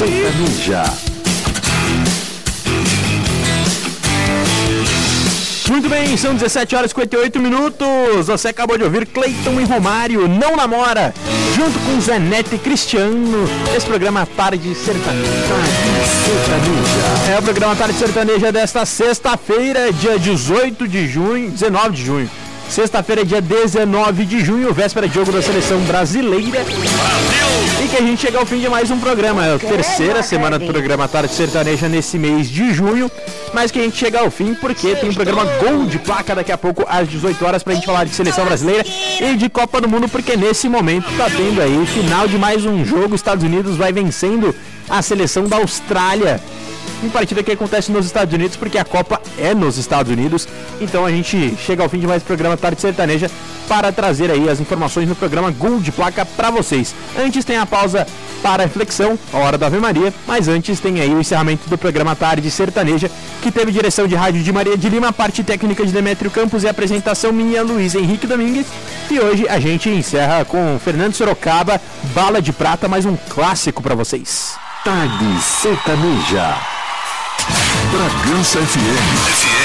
Sertaneja. Muito bem, são 17 horas e 58 minutos. Você acabou de ouvir Cleiton e Romário, Não Namora, junto com Zé Neto e Cristiano. Esse programa Tarde Sertaneja. É o programa Tarde Sertaneja desta sexta-feira, dia 19 de junho. Sexta-feira, dia 19 de junho, véspera de jogo da Seleção Brasileira. E que a gente chega ao fim de mais um programa. É a terceira semana do programa Tarde Sertaneja nesse mês de junho. Mas que a gente chega ao fim porque tem um programa Gol de Placa daqui a pouco às 18 horas pra gente falar de Seleção Brasileira e de Copa do Mundo, porque nesse momento tá tendo aí final de mais um jogo. Estados Unidos vai vencendo a seleção da Austrália. Em partida que acontece nos Estados Unidos, porque a Copa é nos Estados Unidos. Então a gente chega ao fim de mais um programa Tarde Sertaneja para trazer aí as informações no programa Gol de Placa para vocês. Antes tem a pausa para a reflexão, a hora da Ave Maria, mas antes tem aí o encerramento do programa Tarde Sertaneja, que teve direção de rádio de Maria de Lima, parte técnica de Demétrio Campos e apresentação minha, Luiz Henrique Domingues. E hoje a gente encerra com Fernando Sorocaba, Bala de Prata, mais um clássico para vocês. Tarde Sertaneja. Bragança FM.